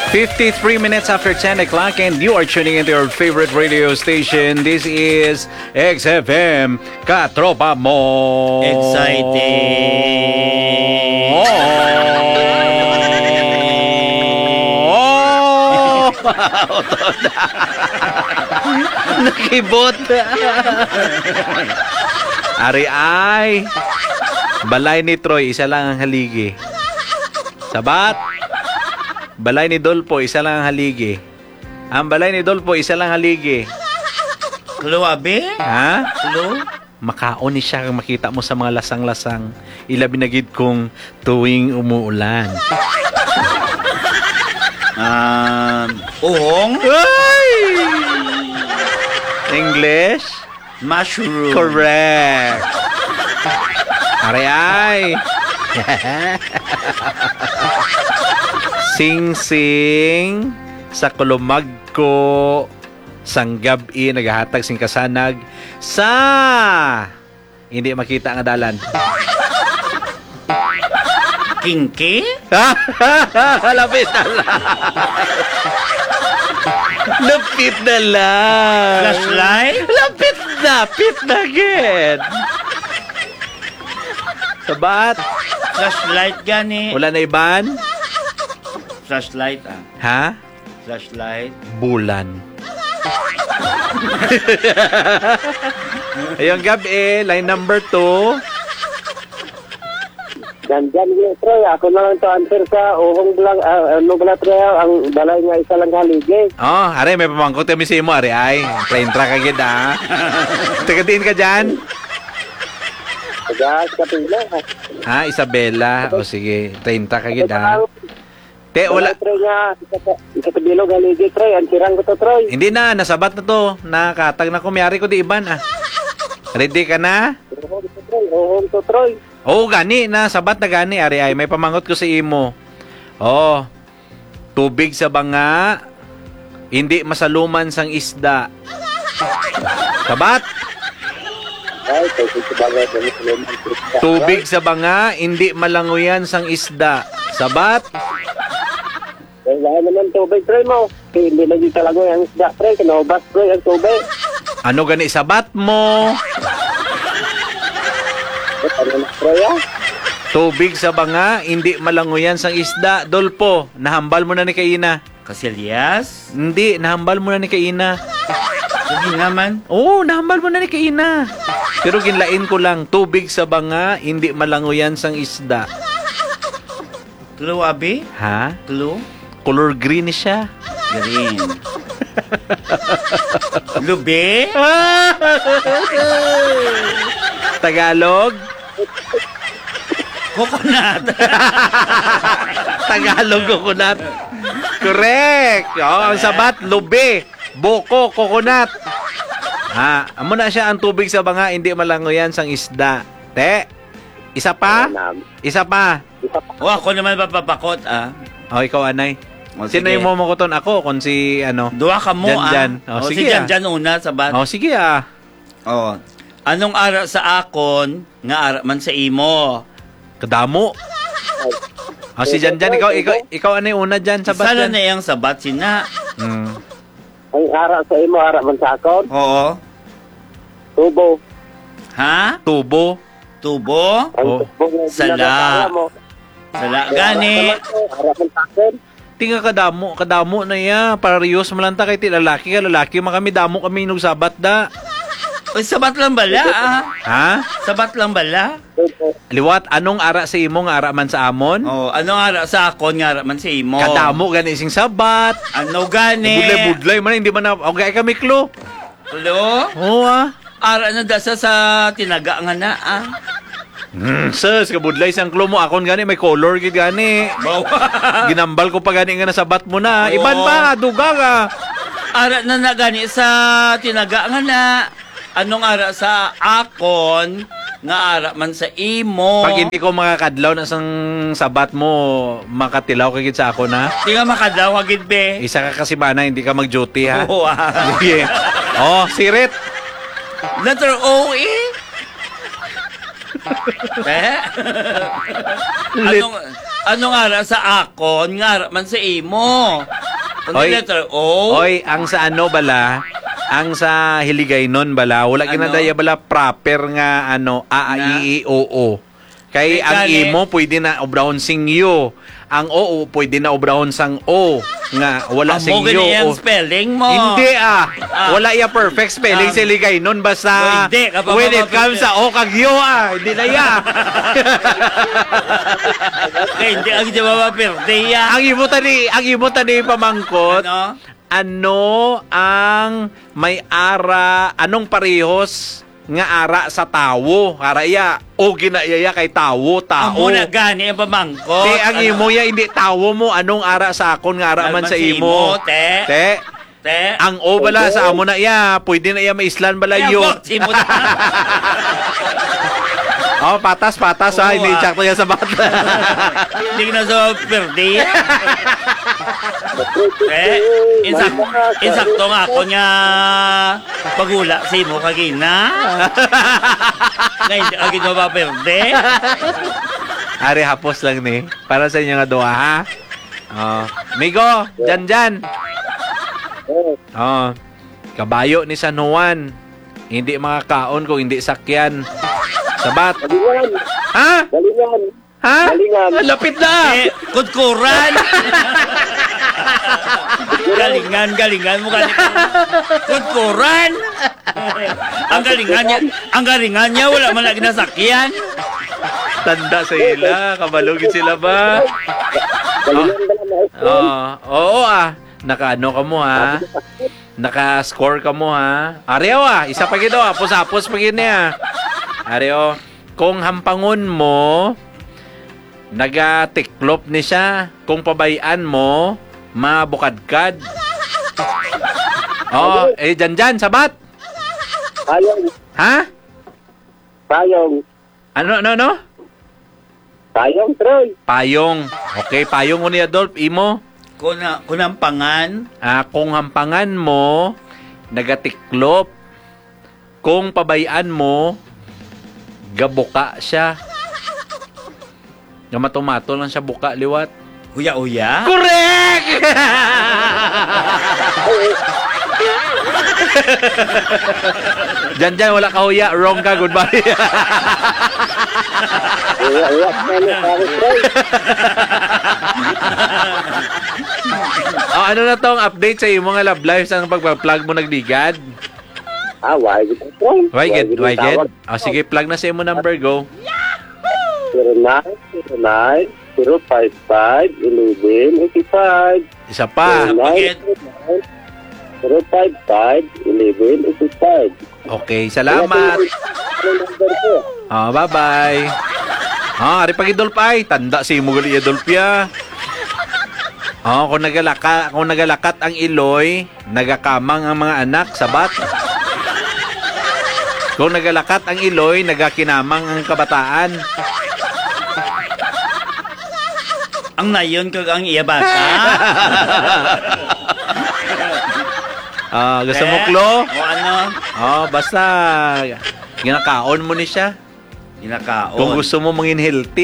53 minutes after 10 o'clock and you are tuning into your favorite radio station. This is XFM Katropa Mo. Exciting. Nakibot. Ari ay. Balay ni Troy, isa lang ang haligi. Sabat. Balay ni Dolpo, isa lang ang haligi. Ang balay ni Dolpo, isa lang haligi. Hello, Abe? Ha? Hello? Makaon ni siya kung makita mo sa mga lasang-lasang. Ilabi na gid kong tuwing umuulan. Uhong? Ay! English? Mushroom. Correct. Aray. Sing-sing sa kulumag ko sang gabi nagahatag sing kasanag sa hindi makita nga dalan. Kinky? Lapit na lang. Lapit na lang. Flashlight? Lapit na again. Sabat. Flashlight gani. Wala na iban? Flashlight Ha? Flashlight. Bulan. Ayong gabi, line number 2. Dyan, Troy. Ako na lang to answer sa uhong lang, ano ba Troy, ang balay nga isa lang haligi. Oh, are, may pamangkot kami sa imo, are, ay. Train track agad, ha? Tagadiin ka dyan? Tagas, kapila. Ha, Isabela. O sige, train track agad, ha? Te, wala. Troy nga, isa sa bilog haligi, Troy. Ansirang ko to, Troy. Hindi na, nasabat na to. Nakatag na kumiyari ko di iban, ah. Ready ka na? Uhong to, Troy. Oo, gani na. Sabat na gani, are, ay. May pamangot ko sa imo. Oh, tubig sa banga, hindi masaluman sang isda. Sabat? Ay, sa bagay. Tubig sa banga, hindi malanguyan sang isda. Sabat? Wala naman tubig, Troy mo. Hindi na dito talaga yung isda, Troy. Kinaubas, Troy, ang tubig. Ano gani sabat mo? Ano na, Troy, ah? Tubig sa banga, hindi malanguyan sang isda. Dolpo, nahambal mo na ni Kaina. Casillas? Hindi, nahambal mo na ni Kaina. Hindi naman. Oo, nahambal mo na ni Kaina. Pero ginlain ko lang, tubig sa banga, hindi malanguyan sang isda. Clue, Abe? Ha? Clue? Color green siya. Green. Lube? Tagalog? Coconut. Tagalog coconut. Correct. Oh, ang sabat, lube. Boko, coconut. Ha, amo na siya ang tubig sa banga, hindi malanguyan sang isda. Te, isa pa? Isa pa. Ako naman papapakot, Oh, ikaw, Anay. O, Sino sige. yung momokoton? Ako, kung si, ano? Duwa ka mo, Jan. Oh, O, sige, si Jan una, sabat. Oh, sige, Oh. Anong ara sa akon, nga ara man sa imo? Kadamo. Oh, si Jan, ikaw, Anay, una dyan, sabat Sana dyan. na yung sabat, sina. Ang ara sa imo, ara man sa akon. Oo. Tubo. Ha? Tubo. Tubo? Ang Oh. tubo nga Sala. ginagawa mo. Sala. Gani. Ara man sa akon. Tinga kadamo na ya. Parehas mo lang ta kay ti lalaki man kami, damo kami nung sabat da. Uy, sabat lang bala, Ha? Sabat lang bala? Tubo. Liwat, anong ara sa imo nga ara man sa amon? Oh, anong ara sa akon, nga ara man sa imo? Kadamo gani sing sabat. Ano gani? Budlay man hindi man na okay kami klo. Hello? Oo Ara na dasa sa tinaga nga na, Sus, kabudlay sang klo mo akon gani may color gid gani. Ginambal ko pa gani nga nasabat mo na. Iban ba duga ka? Ara na gani sa tinaga nga na. Anong ara sa akon, nga ara man sa imo? Pag hindi ko makakadlaw na sang sabat mo, makatilaw ka gid sa ako na. Di nga makadaw, agad be. Isa ka kasi mana, hindi ka mag-duty ha. Oo, Sige. Oh, sirit. Letter O, eh? Ano nga ra sa akon, nga ra man sa imo. Kung Oy. letter O, Oy, ang sa ano bala, ang sa Hiligaynon bala, wala Ano? ginadaya bala proper nga ano, a i o o. Kay May ang gani. imo pwede na obrahon sing yo. Ang oo pwede na obrahon sang o nga wala sing amo yo. gani ang o. spelling mo. Hindi Ah. Wala ya perfect spelling sa Hiligaynon basta Hindi, kapag when it mapapit- comes sa o kag yo hindi na ya. Kaya hindi ang di mapapirde ya. ang imo tani pamangkot. Ano? Ang may ara, anong parehos nga ara sa tawo? Ara ya, o ginayaya kay tawo, tao. Amo na gani ang pamangkot. Di, ang imo ya, hindi tawo mo, anong ara sa akon nga ara man sa imo. Te. Te, ang o bala sa amo na ya, pwede na ya maislan bala yo. Simo Oh, patas ha, Oo, hindi tsakto ya sa bata. Hindi na sa pirde. Insakto nga ako niya pagula sa imo kagina. Ngayon, agad mo ba perde? Ari hapos lang ni, para sa inyo nga doa ha. Oh, Migo, dyan. Oh, kabayo ni San Juan. Hindi makakaon kung hindi sakyan. Sabat. Galingan. Ha? Galingan. Ha? Galingan. Lapit na. Kudkuran. galingan mo galingan. Kudkuran. Ang galingan niya wala man lagi nasakyan. Tanda sa ila. Kabalugin sila ba? Galingan ba na Oo Naka-ano ka mo ha? Naka-score ka mo ha? Areo isa pa gito Hapos pa gini ha? Areo, kung hampangon mo, nagatiklop ni siya. Kung pabayaan mo, mabukadkad. Oh, dyan, sabat. Payong. Ha? Payong. Ano? Payong, Troy. Payong. Okay, payong ko ni Adolf. Imo? Kunang pangan. Kung hampangan mo, nagatiklop. Kung pabayaan mo, gabuka siya. Gamatomato lang siya buka, liwat. Uya-uya. Correct! Dyan, wala ka huya. Wrong ka, goodbye. Uyak na ni Troy. Ano na tong update sa imo nga love life sa pagpa-plug mo nagdigad? Why good, Troy? Why get? tawag? Sige, plug na sa imo number, go. 09-055-1185. Isa pa. 055-1185. Okay, salamat. Bye-bye. Ari pag Idolf ay, tanda si mo gali Idolf ya. Kung nagalakat ang iloy, nagakamang ang mga anak, sabat. Kung nagalakat ang iloy, nagakinamang ang kabataan. Ang nayon kag ang iya bata. Gusto mo, Klo? O ano? Basta ginakaon mo ni siya. Ginakaon. Kung gusto mo mangin healthy.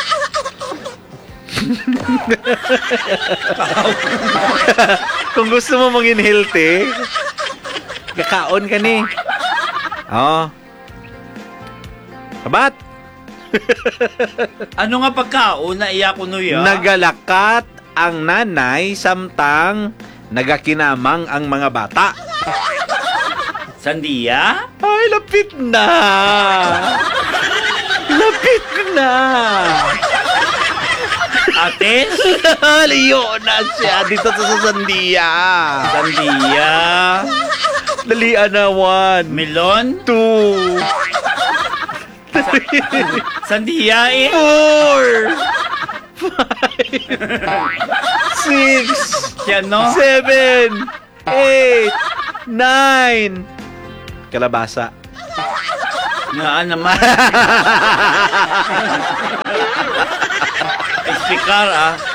Kung gusto mo mangin healthy, kakaon ka ni. Sabat. Ano nga pagkaon na iya ko nuya? Nagalakat ang nanay samtang nagakinamang ang mga bata. Sandia? Ay, lapit na. Lapit na. Ates? Liyo na siya dito sa Sandia. Sandia? Dalian na 1, Melon? 2, Sandia 4, 5, 6, Yan no? 7, 8, 9. Kalabasa. Nga naman. Explicar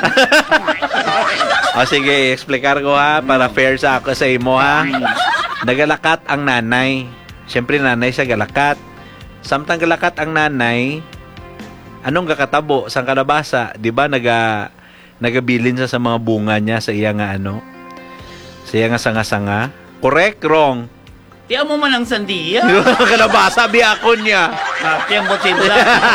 Sige, explicar ko ha para fair sa ako sa imo ha. Nagalakat ang nanay. Siyempre nanay sa galakat. Samtang galakat ang nanay, Anong kakatabo sang kalabasa? Di ba nagabilin sa mga bunga niya sa iya nga ano? Sa iya nga sanga-sanga? Correct, wrong. Tiyan mo man ang sandiya. Kalabasa, biyakon niya. Tiyan mo tibla.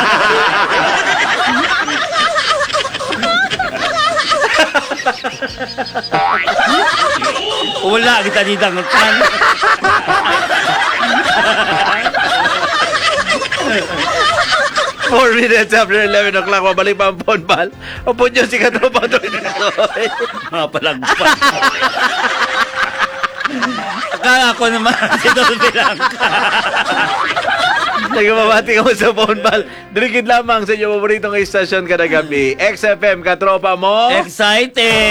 Wala kita ni dangutan. 4 minutes after 11 o'clock, mabalik pa ang phone ball. Opo nyo si Katropa Toy. Mga palagpas. Akala ko naman si Dolby lang. Nagmamati ko sa phone ball. Dirigid lamang sa inyo paboritong istasyon kada gabi. XFM, Katropa mo. Excited!